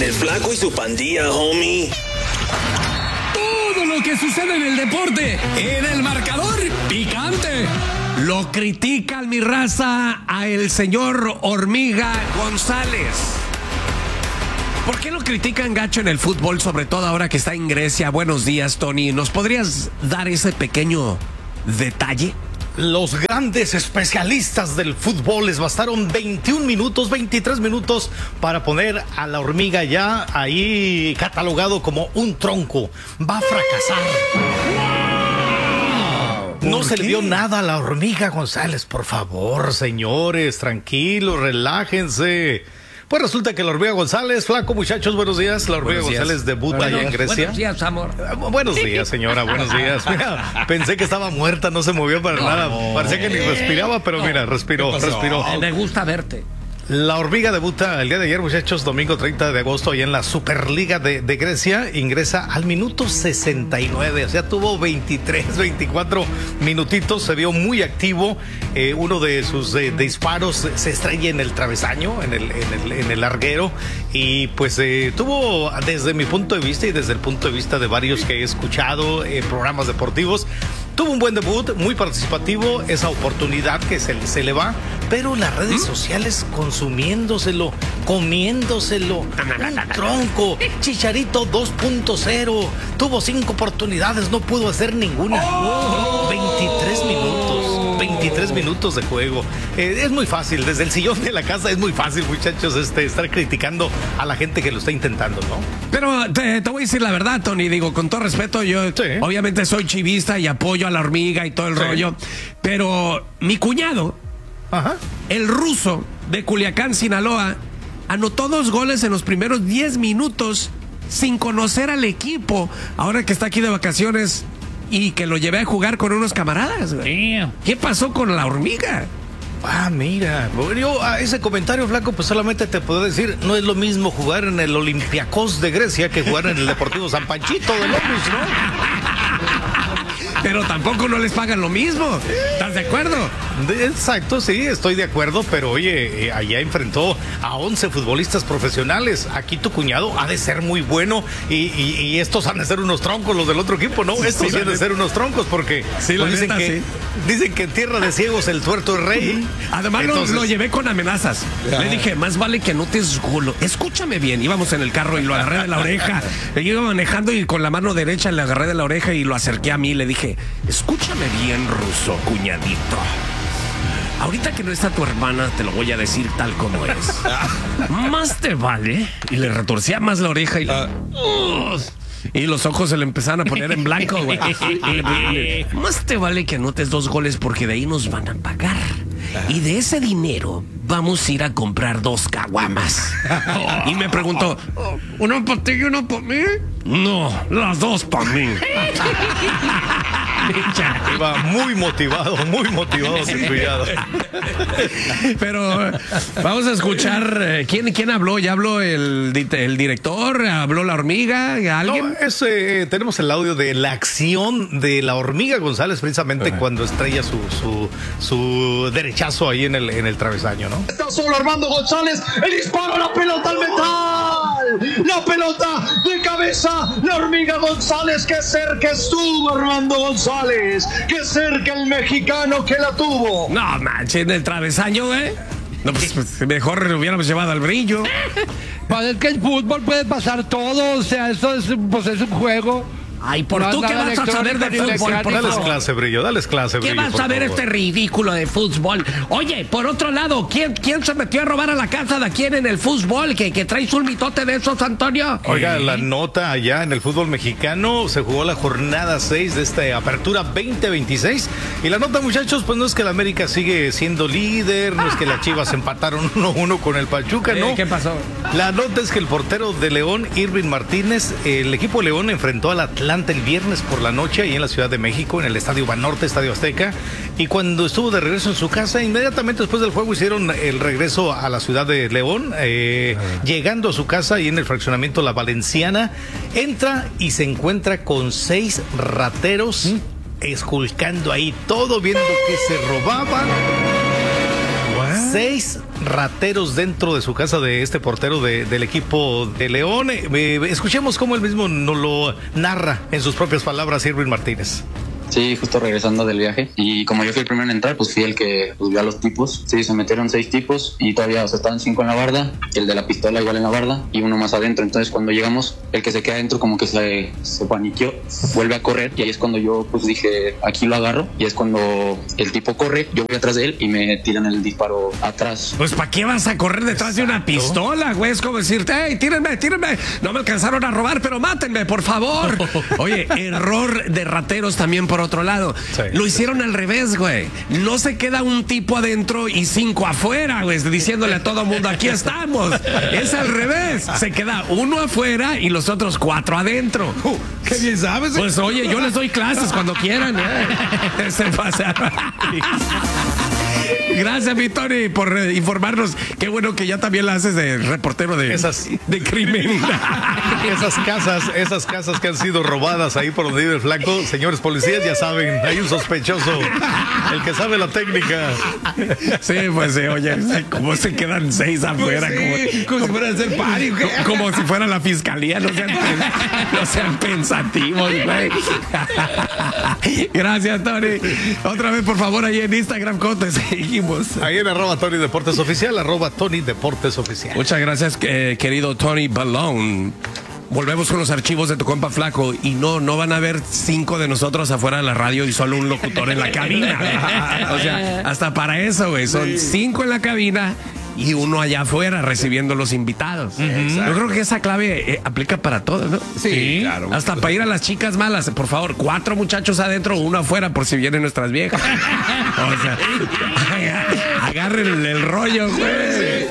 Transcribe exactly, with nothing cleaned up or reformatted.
En el Flaco y su pandilla, homie. Todo lo que sucede en el deporte, en el marcador picante. Lo critican, mi raza, a el señor Hormiga González. ¿Por qué lo critican gacho en el fútbol, sobre todo ahora que está en Grecia? Buenos días, Tony. ¿Nos podrías dar ese pequeño detalle? Los grandes especialistas del fútbol les bastaron veintiún minutos, veintitrés minutos para poner a la Hormiga ya ahí catalogado como un tronco. Va a fracasar. No se le dio nada a la Hormiga González, por favor, señores, tranquilos, relájense. Pues resulta que la Hormiga González, Flaco, muchachos, buenos días. La Hormiga González debuta allá en Grecia. Buenos días, amor. Buenos días, señora, buenos días. Mira, pensé que estaba muerta, no se movió para no, nada. Parecía que ni respiraba, pero no, mira, respiró, respiró. Me gusta verte. La Hormiga debuta el día de ayer, muchachos, domingo treinta de agosto, allá en la Superliga de, de Grecia. Ingresa al minuto sesenta y nueve, o sea, tuvo veintitrés, veinticuatro minutitos, se vio muy activo. Eh, uno de sus eh, disparos se estrella en el travesaño, en el, en el, en el larguero. Y pues eh, tuvo, desde mi punto de vista y desde el punto de vista de varios que he escuchado en programas deportivos, tuvo un buen debut, muy participativo, esa oportunidad que se, se le va, pero las redes ¿Mm? sociales consumiéndoselo, comiéndoselo, un tronco. Chicharito dos punto cero, tuvo cinco oportunidades, no pudo hacer ninguna. Oh. veintitrés minutos, veintitrés minutos de juego. Eh, es muy fácil, desde el sillón de la casa es muy fácil, muchachos, este, estar criticando a la gente que lo está intentando, ¿no? Pero te, te voy a decir la verdad, Tony, digo, con todo respeto, yo sí. obviamente soy chivista y apoyo a la Hormiga y todo el sí. rollo, pero mi cuñado, Ajá. el ruso de Culiacán, Sinaloa, anotó dos goles en los primeros diez minutos sin conocer al equipo, ahora que está aquí de vacaciones y que lo llevé a jugar con unos camaradas, güey. Damn. ¿Qué pasó con la Hormiga? Ah, mira, yo a ese comentario, Flaco, pues solamente te puedo decir, no es lo mismo jugar en el Olympiacos de Grecia que jugar en el Deportivo San Panchito de López, ¿no? Pero tampoco no les pagan lo mismo. ¿Estás de acuerdo? Exacto, sí, estoy de acuerdo, pero oye, eh, allá enfrentó a once futbolistas profesionales. Aquí tu cuñado ha de ser muy bueno y, y, y estos han de ser unos troncos, los del otro equipo, ¿no? Estos sí, han de ser unos troncos porque sí, pues, dicen, neta, que, sí. dicen que en tierra de ciegos el tuerto es rey. Además Entonces... lo, lo llevé con amenazas. Ya. Le dije, más vale que no te esgulo. Escúchame bien, íbamos en el carro y lo agarré de la oreja. Le iba manejando y con la mano derecha le agarré de la oreja y lo acerqué a mí y le dije, escúchame bien, ruso, cuñadito. Ahorita que no está tu hermana, te lo voy a decir tal como es. Más te vale. Y le retorcía más la oreja y la... Uh, y los ojos se le empezaron a poner en blanco, güey. Más te vale que anotes dos goles porque de ahí nos van a pagar. Y de ese dinero vamos a ir a comprar dos caguamas. Y me preguntó, ¿uno para ti y uno para mí? No, las dos para mí. Iba muy motivado, muy motivado, sí. cuidado. Pero vamos a escuchar, eh, ¿quién, ¿quién habló? ¿Ya habló el, el director? ¿Habló la Hormiga? ¿Alguien? No, es, eh, tenemos el audio de la acción de la Hormiga González, precisamente Ajá. cuando estrella su, su, su derechazo ahí en el, en el travesaño, ¿no? Está solo Armando González, el disparo, la pelota al metal, la pelota de cabeza, la Hormiga González, que cerca estuvo Armando González, que cerca el mexicano que la tuvo. No manches, en el travesaño, ¿eh? No, pues, pues mejor lo hubiéramos llevado al brillo. Pues es que el fútbol puede pasar todo, o sea, eso es, pues es un juego. Ay, ¿por no tú qué vas a saber de fútbol? Por dales clase, Brillo, dales clase, Brillo. ¿Qué vas a saber este ridículo de fútbol? Oye, por otro lado, ¿quién, quién se metió a robar a la casa de quién en el fútbol? ¿Que, que traes un mitote de esos, Antonio? Oiga, ¿Eh? la nota allá en el fútbol mexicano, se jugó la jornada seis de esta apertura veinte veintiséis. Y la nota, muchachos, pues no es que la América sigue siendo líder, no es que las Chivas empataron uno uno con el Pachuca, ¿no? Eh, ¿Qué pasó? La nota es que el portero de León, Irving Martínez, el equipo de León enfrentó al Atlanta el viernes por la noche ahí en la Ciudad de México, en el Estadio Banorte, Estadio Azteca, y cuando estuvo de regreso en su casa, inmediatamente después del juego hicieron el regreso a la ciudad de León, eh, uh-huh. llegando a su casa y en el fraccionamiento La Valenciana, entra y se encuentra con seis rateros ¿Mm? esculcando ahí todo, viendo que se robaban. Wow. Seis rateros dentro de su casa de este portero de, del equipo de León. Eh, escuchemos cómo él mismo nos lo narra en sus propias palabras, Irving Martínez. Sí, justo regresando del viaje. Y como yo fui el primero en entrar, pues fui el que pues, vio a los tipos. Sí, se metieron seis tipos y todavía, o sea, estaban cinco en la barda, el de la pistola igual en la barda y uno más adentro. Entonces, cuando llegamos, el que se queda adentro como que se, se paniqueó, vuelve a correr y ahí es cuando yo pues dije, aquí lo agarro. Y es cuando el tipo corre, yo voy atrás de él y me tiran el disparo atrás. Pues, ¿para qué vas a correr detrás de una pistola, güey? Es como decirte, hey, tírenme, tírenme. No me alcanzaron a robar, pero mátenme, por favor. Oye, error de rateros también por otro lado. Sí. Lo hicieron al revés, güey. No se queda un tipo adentro y cinco afuera, güey, diciéndole a todo mundo, aquí estamos. Es al revés. Se queda uno afuera y los otros cuatro adentro. Uh, ¿Qué bien sabes? Pues oye, yo les doy clases cuando quieran. ¿eh? Se pasa. Gracias, mi Tony, por eh, informarnos. Qué bueno que ya también la haces de reportero de, esas, de crimen. Esas casas, esas casas que han sido robadas ahí por donde vive el flaco, señores policías, ya saben, hay un sospechoso, el que sabe la técnica. Sí, pues sí, oye, ¿cómo se quedan seis afuera? Pues sí, como, como si fuera a hacer party, como, como si fuera la fiscalía, no sean, no sean pensativos, güey. Gracias, Tony. Otra vez, por favor, ahí en Instagram, ¿cómo te seguimos? Ahí en arroba Tony Deportes Oficial, arroba Tony Deportes Oficial. Muchas gracias, eh, querido Tony Balón. Volvemos con los archivos de tu compa Flaco y no, no van a haber cinco de nosotros afuera de la radio y solo un locutor en la cabina. O sea, hasta para eso, güey. Son sí. cinco en la cabina y uno allá afuera recibiendo los invitados. Uh-huh. Yo creo que esa clave eh, aplica para todo, ¿no? Sí, sí, claro. Hasta para ir a las chicas malas, por favor, cuatro muchachos adentro, uno afuera por si vienen nuestras viejas. O sea, agarren el rollo, güey.